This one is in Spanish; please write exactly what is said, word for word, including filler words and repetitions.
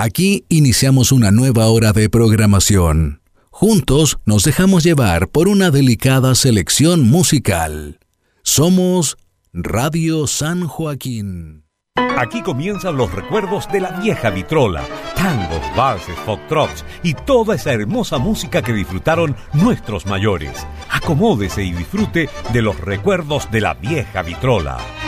Aquí iniciamos una nueva hora de programación. Juntos nos dejamos llevar por una delicada selección musical. Somos Radio San Joaquín. Aquí comienzan los recuerdos de la vieja vitrola, tangos, valses, foxtrots y toda esa hermosa música que disfrutaron nuestros mayores. Acomódese y disfrute de los recuerdos de la vieja vitrola.